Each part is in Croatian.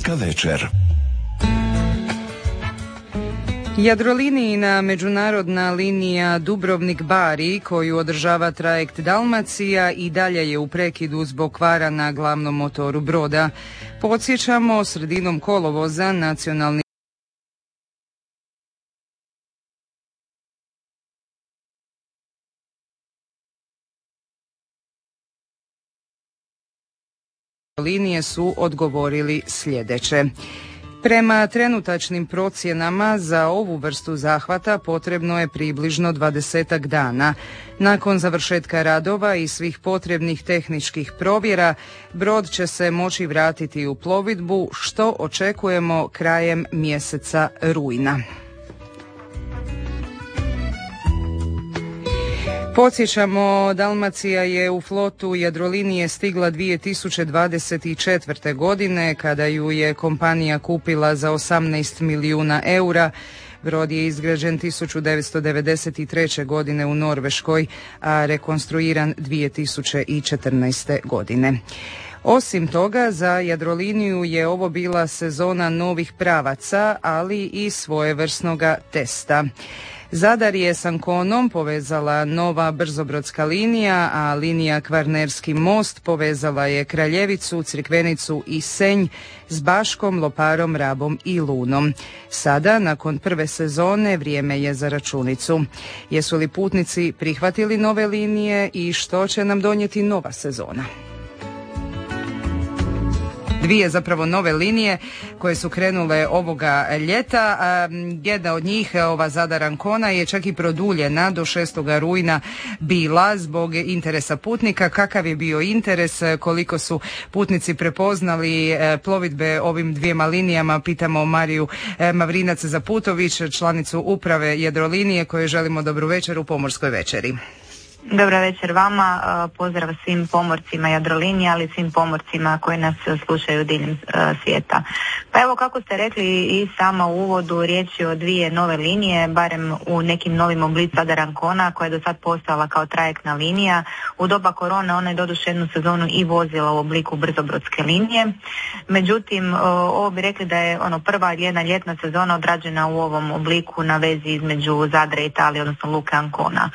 Pomorska večer. Jadrolinijina međunarodna linija Dubrovnik-Bari koju održava trajekt Dalmacija i dalje je u prekidu zbog kvara na glavnom motoru broda. Podsjećamo, sredinom kolovoza nacionalni linije su odgovorili sljedeće. Prema trenutačnim procjenama za ovu vrstu zahvata potrebno je približno 20-ak dana. Nakon završetka radova i svih potrebnih tehničkih provjera, brod će se moći vratiti u plovidbu, što očekujemo krajem mjeseca rujna. Podsjećamo, Dalmacija je u flotu Jadrolinije stigla 2024. godine kada ju je kompanija kupila za 18 milijuna eura. Brod je izgrađen 1993. godine u Norveškoj, a rekonstruiran 2014. godine. Osim toga, za Jadroliniju je ovo bila sezona novih pravaca, ali i svojevrsnoga testa. Zadar je s Anconom povezala nova brzobrodska linija, a linija Kvarnerski most povezala je Kraljevicu, Crikvenicu i Senj s Baškom, Loparom, Rabom i Lunom. Sada, nakon prve sezone, vrijeme je za računicu. Jesu li putnici prihvatili nove linije i što će nam donijeti nova sezona? Dvije zapravo nove linije koje su krenule ovoga ljeta. Jedna od njih, ova Zadar Ancona, je čak i produljena do 6. rujna bila zbog interesa putnika. Kakav je bio interes, koliko su putnici prepoznali plovidbe ovim dvijema linijama, pitamo Mariju Mavrinac-Zaputović, članicu uprave Jadrolinije, koje želimo dobru večer u Pomorskoj večeri. Dobra večer vama, pozdrav svim pomorcima Jadrolinije, ali svim pomorcima koji nas slušaju diljem svijeta. Pa evo, kako ste rekli i sama u uvodu, riječ je o dvije nove linije, barem u nekim novim oblicu Zadar Ancona, koja je do sad postojala kao trajektna linija. U doba korone ona je doduše jednu sezonu i vozila u obliku brzobrodske linije. Međutim, ovo bi rekli da je prva jedna ljetna sezona odrađena u ovom obliku na vezi između Zadra i Italije, odnosno luke Ancona.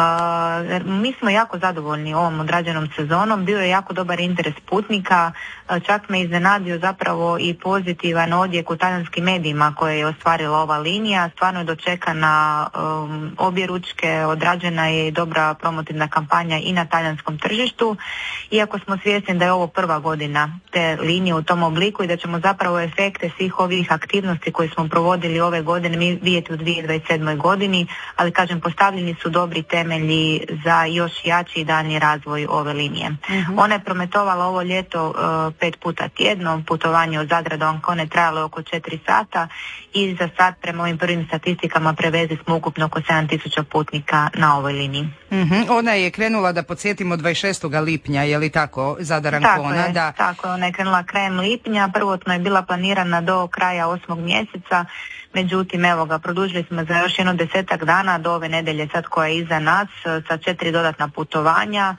Mi smo jako zadovoljni ovom odrađenom sezonom, bio je jako dobar interes putnika, čak me iznenadio zapravo i pozitivan odjek u talijanskim medijima koje je ostvarila ova linija. Stvarno je dočekana obje ručke, odrađena je dobra promotivna kampanja i na talijanskom tržištu, iako smo svjesni da je ovo prva godina te linije u tom obliku i da ćemo zapravo efekte svih ovih aktivnosti koje smo provodili ove godine mi vidjeti u 2027. godini, ali kažem, postavljeni su dobri temelji za još jači i daljnji razvoj ove linije. Ona je prometovala ovo ljeto 5 puta tjedno, putovanje od Zadra do Ancone trajalo oko 4 sata i za sad prema ovim prvim statistikama prevezli smo ukupno oko 7.000 putnika na ovoj liniji. Ona je krenula, da podsjetimo, 26. lipnja, je li tako, Zadar Ancona? Tako je, ona je krenula krajem lipnja, prvotno je bila planirana do kraja 8. mjeseca. Međutim, evo ga, produžili smo za još jedno 10-ak dana do ove nedjelje sad koja je iza nas sa 4 dodatna putovanja.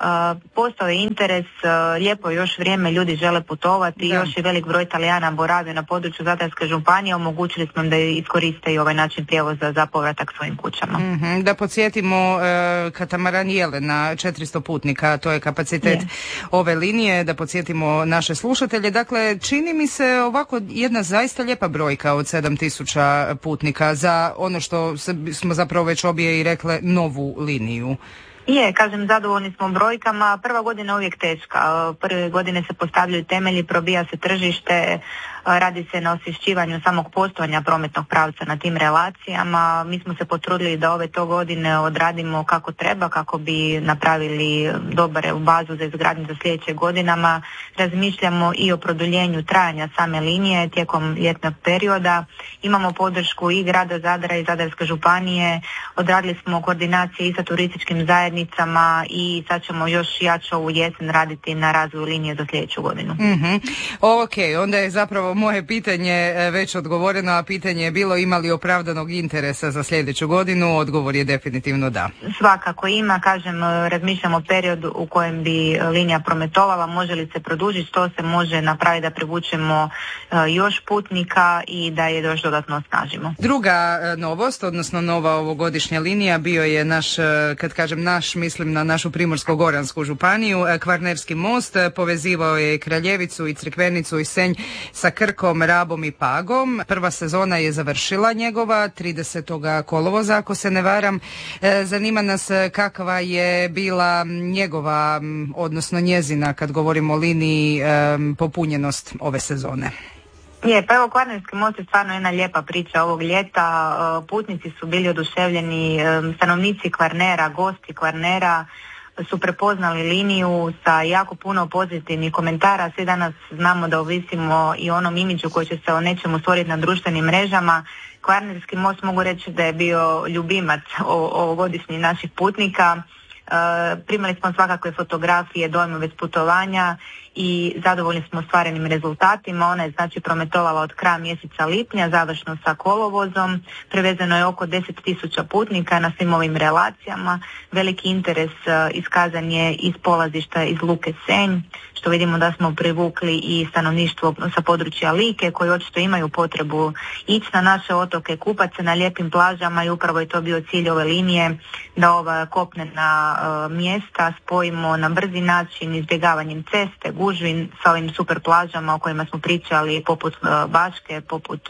Postao je interes, lijepo još vrijeme, ljudi žele putovati, još je velik broj Talijana boravio na području Zadarske županije, omogućili smo im da iskoriste i ovaj način prijevoza za povratak svojim kućama. Da podsjetimo, katamaran Jelena, 400 putnika, to je kapacitet ove linije, da podsjetimo naše slušatelje. Dakle, čini mi se ovako jedna zaista lijepa brojka od 7.000 putnika za ono što smo zapravo već obje i rekle, novu liniju. Kažem, zadovoljni smo brojkama. Prva godina je uvijek teška. Prve godine se postavljaju temelji, probija se tržište, radi se na osvješćivanju samog postojanja prometnog pravca na tim relacijama. Mi smo se potrudili da ove to godine odradimo kako treba, kako bi napravili dobre bazu za izgradnju za sljedeće godinama. Razmišljamo i o produljenju trajanja same linije tijekom ljetnog perioda. Imamo podršku i grada Zadra i Zadarske županije. Odradili smo koordinacije i sa turističkim zajednicama i sad ćemo još jače ovu jesen raditi na razvoju linije za sljedeću godinu. Ok, onda je zapravo moje pitanje već odgovoreno, a pitanje je bilo ima li opravdanog interesa za sljedeću godinu, odgovor je definitivno da. Svakako ima, kažem, razmišljamo o periodu u kojem bi linija prometovala, može li se produžiti, što se može napraviti da privučemo još putnika i da je još dodatno osnažimo. Druga novost, odnosno nova ovogodišnja linija bio je naš, kad kažem naš, mislim na našu Primorsko-goransku županiju, Kvarnerski most, povezivao je Kraljevicu i Crikvenicu i Senj sa Krkom, Rabom i Pagom. Prva sezona je završila njegova 30. kolovoza, ako se ne varam. Zanima nas kakva je bila njegova, odnosno njezina, kad govorimo o liniji, popunjenost ove sezone. Pa evo, Kvarnerski most je stvarno jedna lijepa priča ovog ljeta. Putnici su bili oduševljeni, stanovnici Kvarnera, gosti Kvarnera su prepoznali liniju sa jako puno pozitivnih komentara. Svi danas znamo da ovisimo i onom imidžu koji će se o nečemu stvoriti na društvenim mrežama. Kvarnerski most mogu reći da je bio ljubimac ovogodišnjih naših putnika. Primali smo svakakve fotografije, dojmove s putovanja i zadovoljni smo ostvarenim rezultatima. Ona je znači prometovala od kraja mjeseca lipnja, završno sa kolovozom. Prevezeno je oko 10.000 putnika na svim ovim relacijama. Veliki interes iskazan je iz polazišta iz Luke Senj, što vidimo da smo privukli i stanovništvo sa područja Like koji očito imaju potrebu ići na naše otoke, kupati se na lijepim plažama i upravo je to bio cilj ove linije, da ova kopnena mjesta spojimo na brzi način, izbjegavanjem ceste, gužvi sa ovim super plažama o kojima smo pričali, poput Baške, poput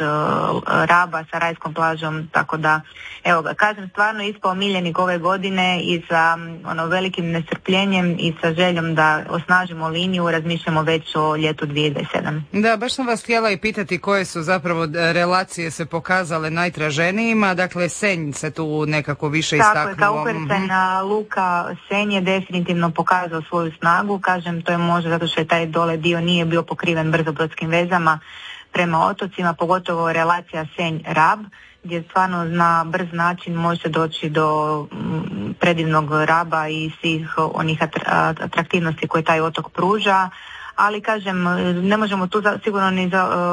Raba sa rajskom plažom, tako da evo ga, kažem, stvarno ispao miljenik ove godine i sa velikim nestrpljenjem i sa željom da osnažimo liniju razmišljamo već o ljetu 2027. Da, baš sam vas htjela i pitati koje su zapravo relacije se pokazale najtraženijima, dakle Senj se tu nekako više istaknuo. Tako je, kao ukrcajna luka Senj je definitivno pokazao svoju snagu, kažem, to je možda zato što je taj dole dio nije bio pokriven brzobrodskim vezama prema otocima, pogotovo relacija Senj-Rab, gdje stvarno na brz način može doći do predivnog Raba i svih onih atraktivnosti koje taj otok pruža. Ali kažem, ne možemo tu sigurno ni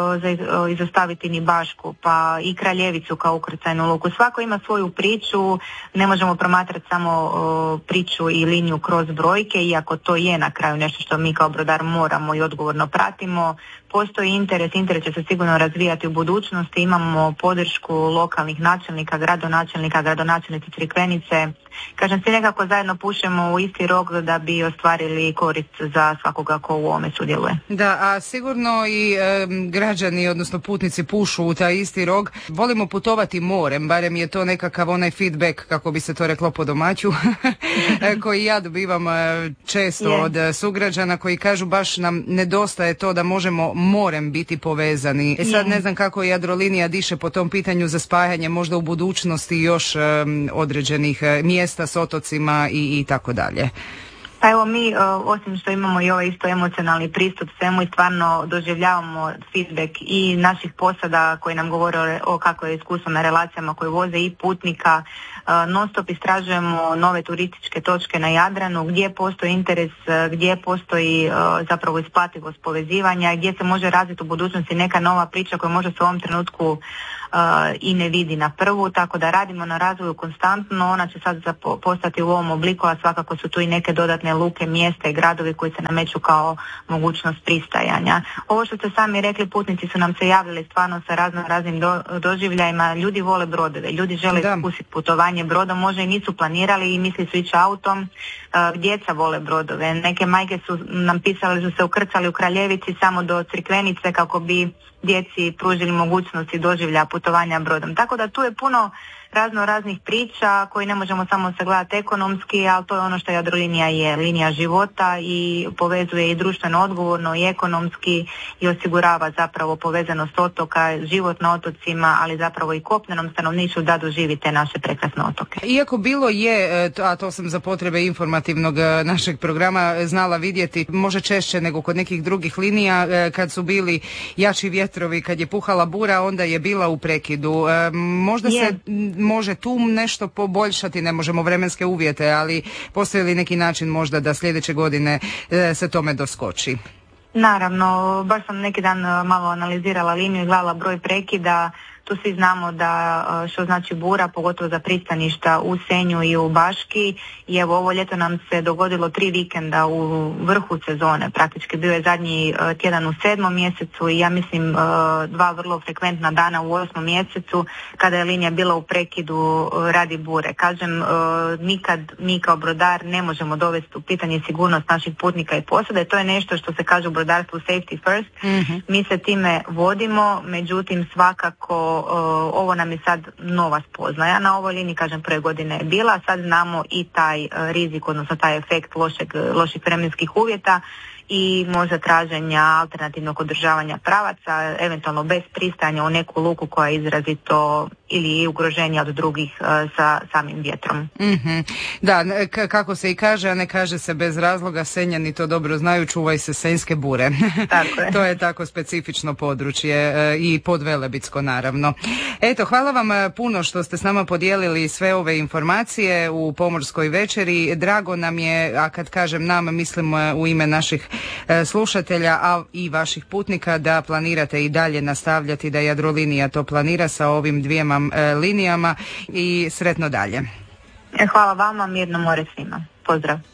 izostaviti ni Bašku, pa i Kraljevicu kao ukrcajnu luku. Svako ima svoju priču, ne možemo promatrati samo priču i liniju kroz brojke, iako to je na kraju nešto što mi kao brodar moramo i odgovorno pratimo. Postoji interes će se sigurno razvijati u budućnosti, imamo podršku lokalnih načelnika, gradonačelnici Crikvenice. Kažem, svi nekako zajedno pušemo u isti rog da bi ostvarili korist za svakoga ko u ovome sudjeluje. Da, a sigurno i građani, odnosno putnici pušu u taj isti rog. Volimo putovati morem, barem je to nekakav onaj feedback, kako bi se to reklo po domaću, koji ja dobivam često od sugrađana koji kažu baš nam nedostaje to da možemo morem biti povezani. Sad ne znam kako Jadrolinija diše po tom pitanju za spajanje možda u budućnosti još određenih mjesta s otocima i tako dalje. Pa evo mi, osim što imamo i ovaj isto emocionalni pristup svemu i stvarno doživljavamo feedback i naših posada koji nam govore o kako je iskustvo na relacijama koje voze i putnika, non stop istražujemo nove turističke točke na Jadranu, gdje postoji interes, gdje postoji zapravo isplativost povezivanja, gdje se može razviti u budućnosti neka nova priča koja možda se u ovom trenutku i ne vidi na prvu, tako da radimo na razvoju konstantno. Ona će sad postati u ovom obliku, a svakako su tu i neke dodatne luke, mjesta i gradovi koji se nameću kao mogućnost pristajanja. Ovo što ste sami rekli, putnici su nam se javili stvarno sa raznim doživljajima. Ljudi vole brodove, ljudi žele iskusiti putovanje brodom, možda i nisu planirali i misli su ići autom. Djeca vole brodove, neke majke su nam pisale da su se ukrcali u Kraljevici samo do Crikvenice kako bi djeci pružili mogućnosti doživlja putovanja brodom. Tako da tu je puno raznih priča koji ne možemo samo sagledati ekonomski, ali to je ono što Jadrolinija je, linija života i povezuje i društveno odgovorno i ekonomski i osigurava zapravo povezanost otoka, život na otocima, ali zapravo i kopnenom stanovništvu da doživi te naše prekrasne otoke. Iako bilo je, a to sam za potrebe informativnog našeg programa znala vidjeti, može češće nego kod nekih drugih linija, kad su bili jači vjetrovi, kad je puhala bura, onda je bila u prekidu. Možda se može tu nešto poboljšati, ne možemo vremenske uvjete, ali postoji li neki način možda da sljedeće godine se tome doskoči? Naravno, baš sam neki dan malo analizirala liniju i gledala broj prekida. Tu svi znamo da što znači bura, pogotovo za pristaništa u Senju i u Baški. I evo ovo ljeto nam se dogodilo 3 vikenda u vrhu sezone. Praktički bio je zadnji tjedan u 7. mjesecu i ja mislim 2 vrlo frekventna dana u 8. mjesecu kada je linija bila u prekidu radi bure. Kažem, nikad mi kao brodar ne možemo dovesti u pitanje sigurnost naših putnika i posade. To je nešto što se kaže u brodarstvu safety first. Mi se time vodimo, međutim svakako ovo nam je sad nova spoznaja. Na ovoj liniji, kažem, prve godine je bila, sad znamo i taj rizik, odnosno taj efekt loših vremenskih uvjeta i možda traženja alternativnog održavanja pravaca, eventualno bez pristajanja u neku luku koja je izrazito ili ugroženija od drugih sa samim vjetrom. Da, kako se i kaže, a ne kaže se bez razloga, Senjani to dobro znaju, čuvaj se senjske bure. Tako je. To je tako specifično područje i podvelebitsko naravno. Eto, hvala vam puno što ste s nama podijelili sve ove informacije u Pomorskoj večeri. Drago nam je, a kad kažem nam, mislim u ime naših slušatelja, a i vaših putnika, da planirate i dalje nastavljati, da Jadrolinija to planira sa ovim 2 linijama i sretno dalje. Hvala vama, mirno more svima. Pozdrav.